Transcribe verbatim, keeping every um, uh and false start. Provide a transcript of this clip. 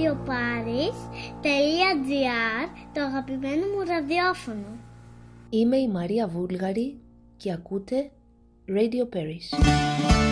radioparis τελεία gr, το αγαπημένο μου ραδιόφωνο. Είμαι η Μαρία Βούλγαρη και ακούτε Radio Paris.